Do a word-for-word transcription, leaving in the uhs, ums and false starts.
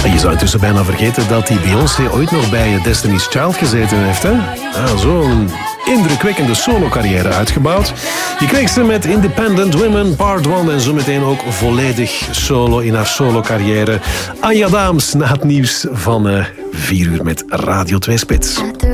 Je zou intussen bijna vergeten dat die Beyoncé ooit nog bij Destiny's Child gezeten heeft. Hè? Ah, zo'n indrukwekkende solo-carrière uitgebouwd. Je kreeg ze met Independent Women Part one en zometeen ook volledig solo in haar solo-carrière. Anja Daams na het nieuws van uh, vier uur met Radio twee Spits.